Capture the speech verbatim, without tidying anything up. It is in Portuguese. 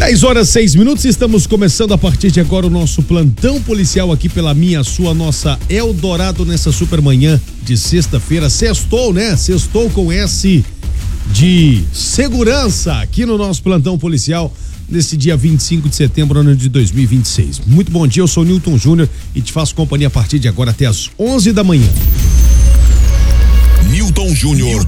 dez horas, seis minutos, estamos começando a partir de agora o nosso plantão policial aqui pela minha, sua, nossa Eldorado nessa super manhã de sexta-feira. Sextou, né? Sextou com S de segurança aqui no nosso plantão policial nesse dia vinte e cinco de setembro, ano de dois mil e vinte e seis. Muito bom dia, eu sou o Newton Júnior e te faço companhia a partir de agora até as onze da manhã. Newton Júnior